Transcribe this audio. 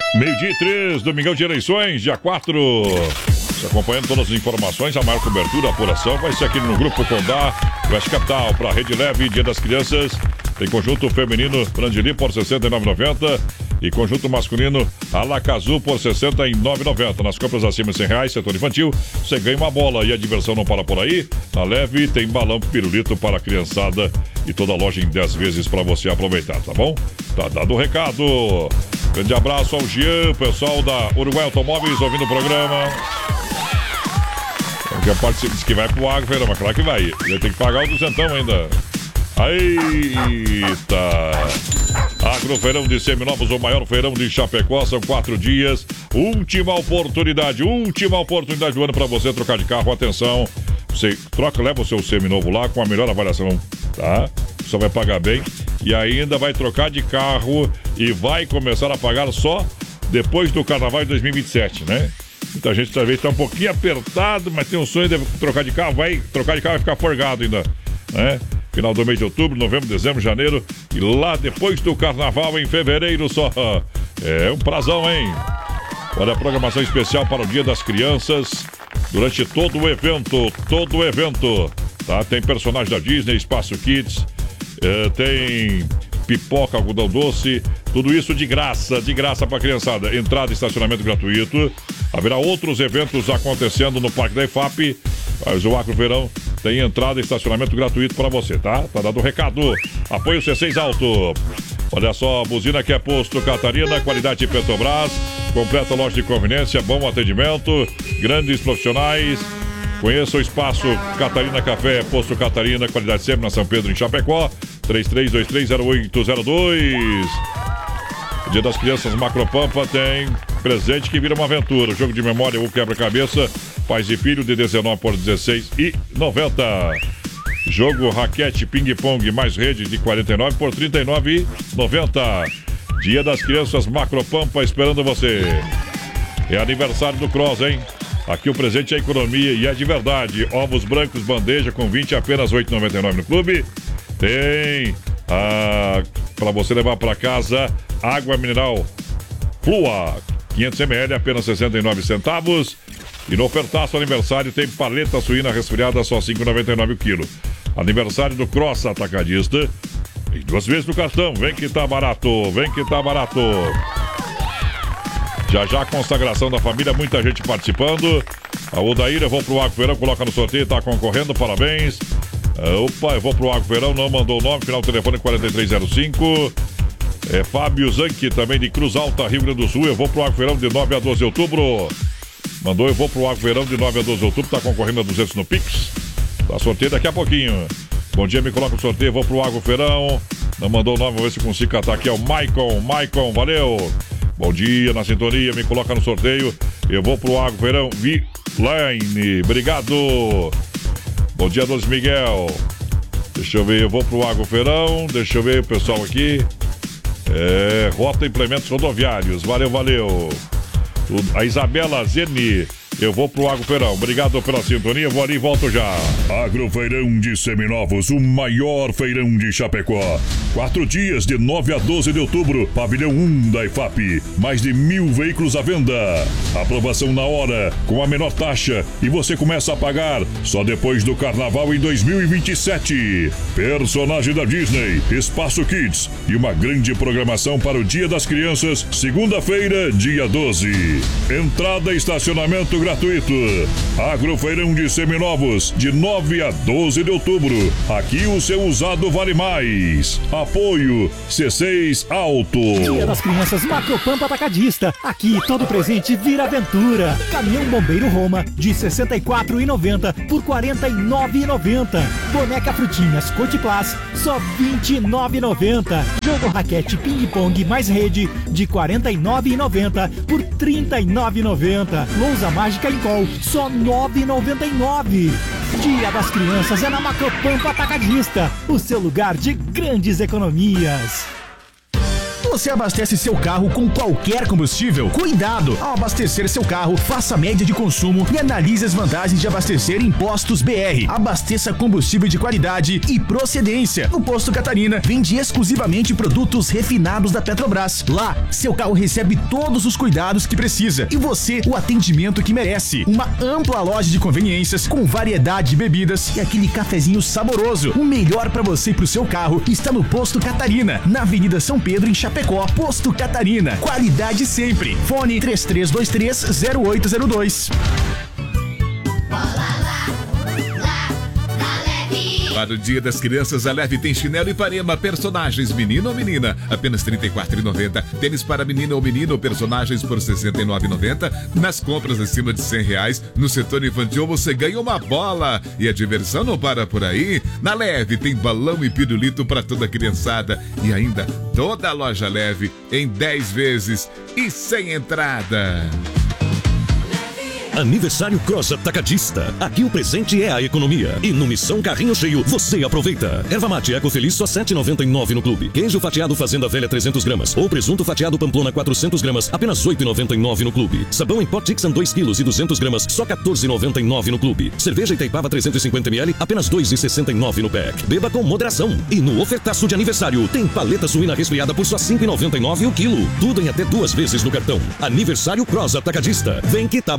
Meio-dia e 3, domingão de eleições, dia 4. Se acompanhando todas as informações, a maior cobertura, a apuração vai ser aqui no Grupo Condá, Oeste Capital, para Rede Leve, Dia das Crianças. Tem conjunto feminino Brandili por R$ 69,90 e conjunto masculino Alacazu por R$ 69,90. Nas compras acima de R$100, setor infantil, você ganha uma bola e a diversão não para por aí. Na Leve tem balão pirulito para a criançada e toda a loja em 10 vezes para você aproveitar, tá bom? Tá dado o recado. Grande abraço ao Jean, pessoal da Uruguai Automóveis ouvindo o programa. Porque a parte diz que vai pro Agrofeirão, mas claro que vai. Ele tem que pagar o duzentão ainda. Eita! Agrofeirão de Seminovos, o maior feirão de Chapecó, são 4 dias. Última oportunidade do ano para você trocar de carro. Atenção, você troca, leva o seu seminovo lá com a melhor avaliação, tá? Só vai pagar bem e ainda vai trocar de carro e vai começar a pagar só depois do Carnaval de 2027, né? Muita gente talvez está um pouquinho apertado, mas tem um sonho de trocar de carro, vai trocar de carro e ficar forgado ainda, né? Final do mês de outubro, novembro, dezembro, janeiro e lá depois do Carnaval em fevereiro só. É um prazão, hein? Olha a programação especial para o Dia das Crianças durante todo o evento, tá? Tem personagem da Disney, Espaço Kids, tem pipoca, algodão doce, tudo isso de graça para a criançada. Entrada e estacionamento gratuito. Haverá outros eventos acontecendo no Parque da IFAP, mas o Agrofeirão tem entrada e estacionamento gratuito para você, tá? Tá dado o recado. Apoio C6 Alto. Olha só, buzina que é Posto Catarina, qualidade Petrobras, completa loja de conveniência, bom atendimento, grandes profissionais. Conheça o Espaço Catarina Café, Posto Catarina, qualidade sempre na São Pedro, em Chapecó. 33230802. Dia das Crianças Macropampa tem presente que vira uma aventura. Jogo de memória ou quebra-cabeça, pais e filho de 19 por 16,90. Jogo raquete ping-pong mais rede de 49 por 39,90. Dia das Crianças Macropampa esperando você. É aniversário do Cross, hein? Aqui o presente é economia e é de verdade. Ovos brancos bandeja com 20 apenas 8,99 no clube. Tem para você levar para casa água mineral Flua 500 ml apenas 69 centavos. E no ofertaço aniversário tem paleta suína resfriada só 5,99 o quilo. Aniversário do Cross Atacadista e 2 vezes no cartão. Vem que tá barato. Já a consagração da família, muita gente participando. A Odaíra, eu vou pro Agrofeirão, coloca no sorteio, tá concorrendo, parabéns. Opa, eu vou pro Agrofeirão, não mandou o nome, final do telefone 4305. Fábio Zanchi, também de Cruz Alta, Rio Grande do Sul. Eu vou pro Agrofeirão de 9 a 12 de outubro. Mandou, eu vou pro Agrofeirão de 9 a 12 de outubro, tá concorrendo a 200 no Pix. Tá sorteio daqui a pouquinho. Bom dia, me coloca o sorteio, eu vou pro Agrofeirão. Não mandou o nome, vou ver se consigo catar aqui. É o Maicon, valeu. Bom dia, na sintonia, me coloca no sorteio. Eu vou pro Agrofeirão V-Line, obrigado. Bom dia, Dona Miguel. Deixa eu ver, eu vou pro Agrofeirão. Deixa eu ver o pessoal aqui. Rota Implementos Rodoviários, valeu. A Isabela Zeni. Eu vou pro Agrofeirão. Obrigado pela sintonia. Vou ali e volto já. Agrofeirão de Seminovos, o maior feirão de Chapecó. 4 dias de 9 a 12 de outubro. Pavilhão 1 da IFAP. Mais de 1.000 veículos à venda. Aprovação na hora, com a menor taxa. E você começa a pagar só depois do Carnaval em 2027. Personagem da Disney, Espaço Kids e uma grande programação para o Dia das Crianças, segunda-feira, dia 12. Entrada e estacionamento gratuito. Agrofeirão de Seminovos, de 9 a 12 de outubro. Aqui o seu usado vale mais. Apoio C6 Alto. Dia das Crianças Macropampa Atacadista. Aqui todo presente vira aventura. Caminhão Bombeiro Roma de R$ 64,90 por R$ 49,90. Boneca Frutinhas Cotiplas só R$ 29,90. Jogo raquete ping-pong mais rede de R$ 49,90 por R$ 39,90. Lousa mágica em col só R$ 9,99. Dia das Crianças é na Macropampa Atacadista, o seu lugar de grandes economias. Você abastece seu carro com qualquer combustível? Cuidado! Ao abastecer seu carro, faça a média de consumo e analise as vantagens de abastecer em Postos BR. Abasteça combustível de qualidade e procedência. No Posto Catarina, vende exclusivamente produtos refinados da Petrobras. Lá, seu carro recebe todos os cuidados que precisa e você o atendimento que merece. Uma ampla loja de conveniências com variedade de bebidas e aquele cafezinho saboroso. O melhor para você e pro seu carro está no Posto Catarina, na Avenida São Pedro, em Chapecó. Posto Catarina, qualidade sempre. Fone 3323-0802. Para o Dia das Crianças, a Leve tem chinelo Ipanema, personagens menino ou menina, apenas R$ 34,90. Tênis para menina ou menino, personagens por R$ 69,90. Nas compras acima de R$ 100, no setor infantil você ganha uma bola. E a diversão não para por aí. Na Leve tem balão e pirulito para toda a criançada. E ainda toda a loja Leve em 10 vezes e sem entrada. Aniversário Cross Atacadista. Aqui o presente é a economia. E no Missão Carrinho Cheio, você aproveita. Erva mate Eco Feliz só R$ 7,99 no clube. Queijo fatiado Fazenda Velha 300 gramas. Ou presunto fatiado Pamplona 400 gramas, apenas R$ 8,99 no clube. Sabão em pó Tixan 2 kg e 200 gramas, só R$ 14,99 no clube. Cerveja Itaipava 350 ml, apenas R$ 2,69 no pack. Beba com moderação. E no ofertaço de aniversário, tem paleta suína resfriada por só R$ 5,99 o quilo. Tudo em até 2 vezes no cartão. Aniversário Cross Atacadista. Vem que tá